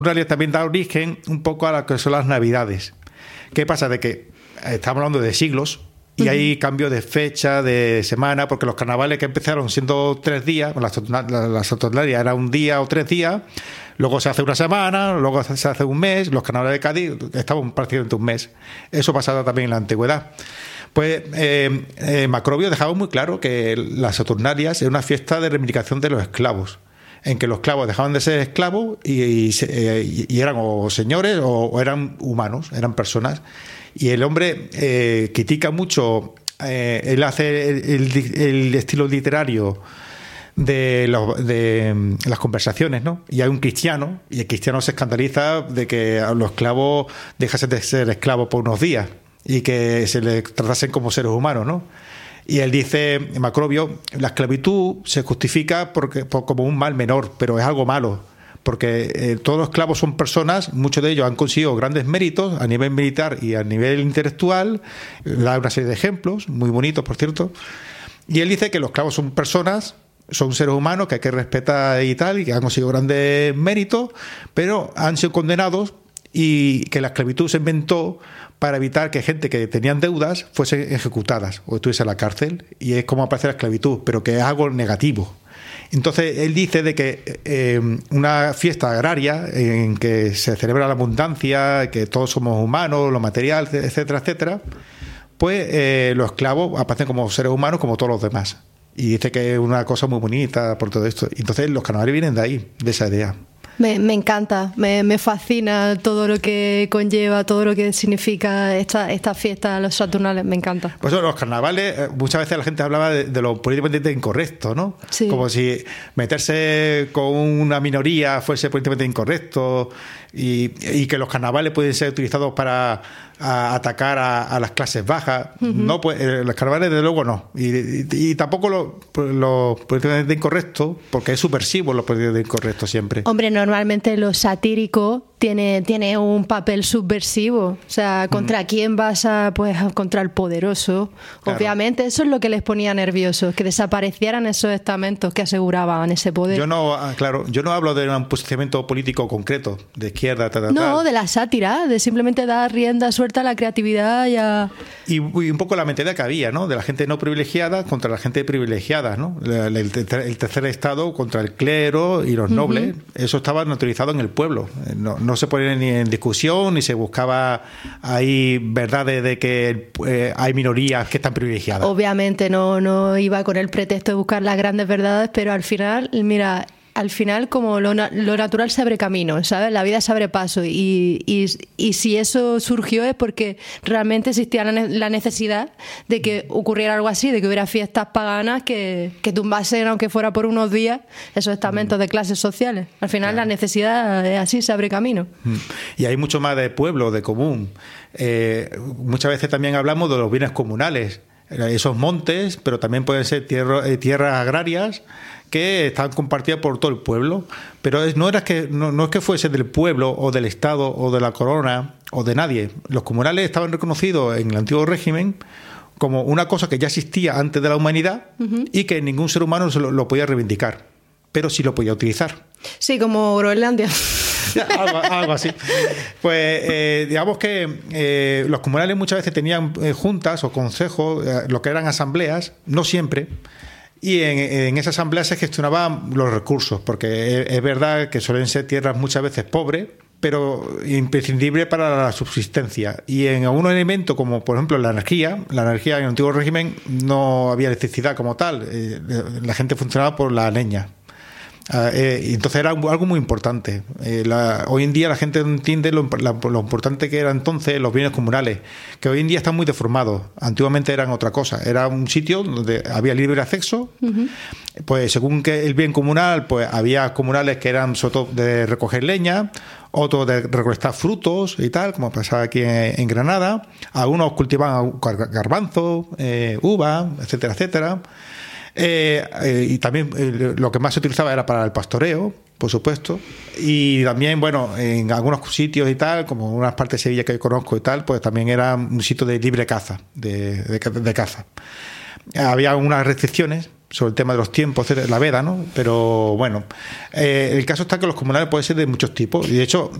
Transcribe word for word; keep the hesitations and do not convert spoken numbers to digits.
Saturnalia también da origen un poco a lo que son las Navidades. ¿Qué pasa? De que estamos hablando de siglos y uh-huh. hay cambio de fecha, de semana, porque los carnavales que empezaron siendo tres días, la, la, la Saturnalia era un día o tres días, luego se hace una semana, luego se hace un mes, los carnavales de Cádiz estaban prácticamente un mes. Eso pasaba también en la antigüedad. Pues eh, eh, Macrobio dejaba muy claro que las Saturnalias era una fiesta de reivindicación de los esclavos, en que los esclavos dejaban de ser esclavos y, y, y, y eran o señores o, o eran humanos, eran personas. Y el hombre eh, critica mucho, eh, él hace el, el, el estilo literario de, los, de las conversaciones, ¿no? Y hay un cristiano, y el cristiano se escandaliza de que a los esclavos dejasen de ser esclavos por unos días y que se les tratasen como seres humanos, ¿no? Y él dice, Macrobio, la esclavitud se justifica porque, por, como un mal menor, pero es algo malo, porque eh, todos los esclavos son personas, muchos de ellos han conseguido grandes méritos a nivel militar y a nivel intelectual, da una serie de ejemplos, muy bonitos, por cierto, y él dice que los esclavos son personas, son seres humanos que hay que respetar y tal, y que han conseguido grandes méritos, pero han sido condenados y que la esclavitud se inventó para evitar que gente que tenían deudas fuesen ejecutadas o estuviese en la cárcel, y es como aparece la esclavitud, pero que es algo negativo. Entonces él dice de que eh, una fiesta agraria en que se celebra la abundancia, que todos somos humanos, lo material, etcétera, etcétera, pues eh, los esclavos aparecen como seres humanos como todos los demás. Y dice que es una cosa muy bonita por todo esto. Entonces los carnavales vienen de ahí, de esa idea. Me, me encanta, me, me fascina todo lo que conlleva, todo lo que significa esta, esta fiesta, los Saturnales, me encanta. Pues los carnavales, muchas veces la gente hablaba de, de lo políticamente incorrecto, ¿no? Sí. Como si meterse con una minoría fuese políticamente incorrecto, y, y que los carnavales pueden ser utilizados para a atacar a, a las clases bajas. Uh-huh. No, pues eh, los carnavales desde luego no. Y, y, y tampoco lo, lo políticamente incorrecto, porque es subversivo lo políticamente incorrecto siempre. Hombre, normalmente lo satírico tiene, tiene un papel subversivo. O sea, ¿contra mm. quién vas a? Pues contra el poderoso. Claro. Obviamente, eso es lo que les ponía nerviosos, que desaparecieran esos estamentos que aseguraban ese poder. Yo no, claro, yo no hablo de un posicionamiento político concreto, de izquierda, tal, tal, No, tal. de la sátira, de simplemente dar rienda suelta a la creatividad y a... Y, y un poco la mentalidad que había, ¿no? De la gente no privilegiada contra la gente privilegiada, ¿no? El, el, el tercer estado contra el clero y los nobles. Uh-huh. Eso estaba naturalizado en el pueblo. No, no se ponía ni en discusión, ni se buscaba ahí verdades de que eh, hay minorías que están privilegiadas. Obviamente no, no iba con el pretexto de buscar las grandes verdades, pero al final, mira... Al final, como lo, lo natural se abre camino, ¿sabes? La vida se abre paso, y, y, y si eso surgió es porque realmente existía la, la necesidad de que ocurriera algo así, de que hubiera fiestas paganas que, que tumbasen, aunque fuera por unos días, esos estamentos de clases sociales. Al final, claro, la necesidad es así, se abre camino. Y hay mucho más de pueblo, de común. Eh, muchas veces también hablamos de los bienes comunales, esos montes, pero también pueden ser tierra, eh, tierras agrarias que están compartidas por todo el pueblo, pero es, no, era que, no, no es que fuese del pueblo o del Estado o de la corona o de nadie. Los comunales estaban reconocidos en el antiguo régimen como una cosa que ya existía antes de la humanidad, uh-huh, y que ningún ser humano se lo, lo podía reivindicar, pero sí lo podía utilizar. Sí, como Groenlandia. Ya, algo, algo así. Pues eh, digamos que eh, los comunales muchas veces tenían eh, juntas o consejos, eh, lo que eran asambleas, no siempre, y en, en esas asambleas se gestionaban los recursos, porque es, es verdad que suelen ser tierras muchas veces pobres, pero imprescindible para la subsistencia. Y en algunos elementos, como por ejemplo la energía, la energía en el antiguo régimen no había electricidad como tal, eh, la gente funcionaba por la leña. Uh, eh, entonces era algo muy importante. Eh, la, hoy en día la gente entiende lo, la, lo importante que eran entonces los bienes comunales, que hoy en día están muy deformados. Antiguamente eran otra cosa. Era un sitio donde había libre acceso. Uh-huh. Pues según que el bien comunal, pues había comunales que eran sobre todo de recoger leña, otros de recolectar frutos y tal, como pasaba aquí en, en Granada. Algunos cultivaban garbanzo, eh, uva, etcétera, etcétera. Eh, eh, y también eh, lo que más se utilizaba era para el pastoreo, por supuesto, y también, bueno, en algunos sitios y tal, como en unas partes de Sevilla que yo conozco y tal, pues también era un sitio de libre caza, de, de, de caza. Había unas restricciones, sobre el tema de los tiempos, la veda, ¿no? Pero bueno, eh, el caso está que los comunales pueden ser de muchos tipos. Y de hecho,